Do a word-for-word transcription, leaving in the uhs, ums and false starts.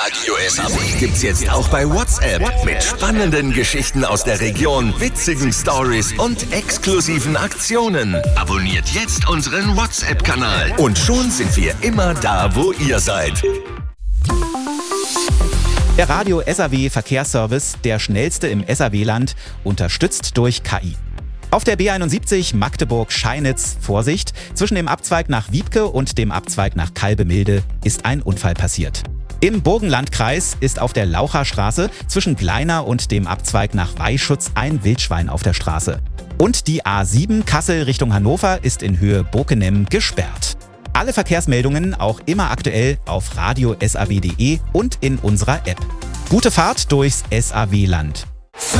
Radio S A W gibt's jetzt auch bei WhatsApp. Mit spannenden Geschichten aus der Region, witzigen Stories und exklusiven Aktionen. Abonniert jetzt unseren WhatsApp-Kanal. Und schon sind wir immer da, wo ihr seid. Der Radio S A W Verkehrsservice, der schnellste im S A W-Land, unterstützt durch K I. Auf der B einundsiebzig Magdeburg-Scheinitz, Vorsicht, zwischen dem Abzweig nach Wiebke und dem Abzweig nach Kalbemilde ist ein Unfall passiert. Im Burgenlandkreis ist auf der Laucherstraße zwischen Gleiner und dem Abzweig nach Weischutz ein Wildschwein auf der Straße. Und die A sieben Kassel Richtung Hannover ist in Höhe Bokenem gesperrt. Alle Verkehrsmeldungen auch immer aktuell auf radio S A W punkt de und in unserer App. Gute Fahrt durchs S A W-Land.